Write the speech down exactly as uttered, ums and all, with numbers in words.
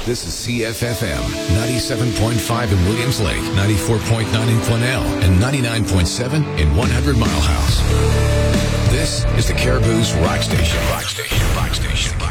This is C F F M, ninety-seven point five in Williams Lake, ninety-four point nine in Quesnel, and ninety-nine point seven in one hundred Mile House. This is the Caribou's Rock Station. Rock Station. Rock Station.